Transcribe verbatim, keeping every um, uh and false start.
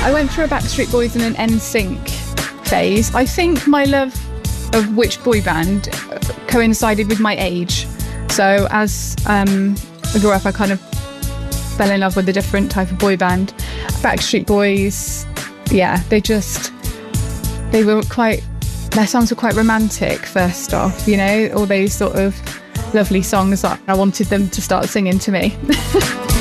I went through a Backstreet Boys and an N Sync phase. I think my love of which boy band coincided with my age. So as um, I grew up, I kind of fell in love with a different type of boy band. Backstreet Boys, yeah, they just, they were quite, their songs were quite romantic first off, you know, all those sort of lovely songs that I wanted them to start singing to me.